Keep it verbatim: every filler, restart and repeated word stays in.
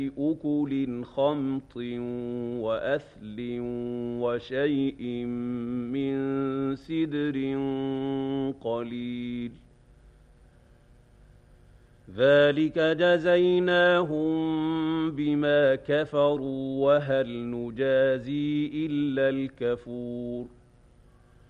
أكل خمط وأثل وشيء من سدر قليل ذلك جزيناهم بما كفروا وهل نجازي إلا الكفور